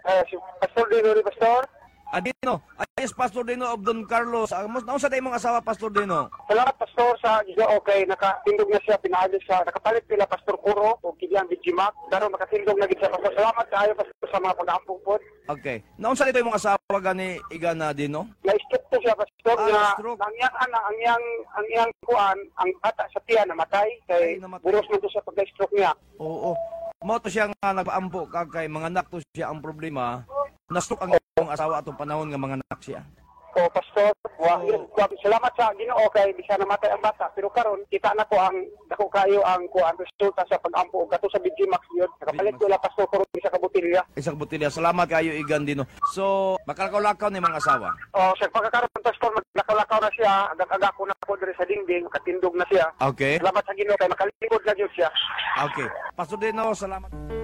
Si Pastor Dino, Pastor. Dino, ayos Pastor Dino of Don Carlos. Naunsa day mong asawa Pastor Dino? Salamat, Pastor, sa Ginoo. Okay, nakatindog na siya, pinaagos siya. Nakapalit pila Pastor Kuro o Kilian Bijimak. Daron makatindog na gid siya, Pastor. Salamat kaayo, Pastor, sa mga pag-ampong po. Okay. Naunsa dito yung asawa gani Igana Dino? Na-stroke to siya, Pastor, na stroke. ang iyang kuan, ang bata sa tiyan namatay. Kay buros man to sa pagka-stroke niya. Oo. Mo to siya nga nagpaampo kay mga anak to siya ang problema. Na-stroke ang iyong asawa atong panahon nga mga anak siya. O, Pastor, salamat sa Ginoo kay bisa namatay ang bata. Pero karon kita na ko ang dako kayo ang kuan resulta sa pag-ampo kato sa Bijimax yun. Nakapalit ko la Pastor Kuro sa kabutilya. Isang butilya. Salamat kayo Igan Dino. So, makalakaw-lakaw ni mga asawa. O, sa pagkakaroon Pastor, maglakaw-lakaw na siya. Agak-aga ko na ko diri sa dingding, makatindog na siya. Okay. Salamat sa Ginoo kay makalikod na Diyos siya. Okay. Pastor Dino, salamat.